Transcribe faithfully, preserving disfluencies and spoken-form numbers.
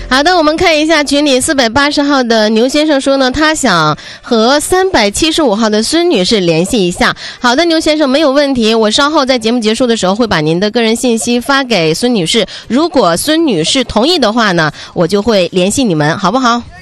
好的，我们看一下群里四百八十号的牛先生说呢，他想和三百七十五号的孙女士联系一下。好的，牛先生没有问题，我稍后在节目结束的时候会把您的个人信息发给孙女士，如果孙女士同意的话呢，我就会联系你们，好不好？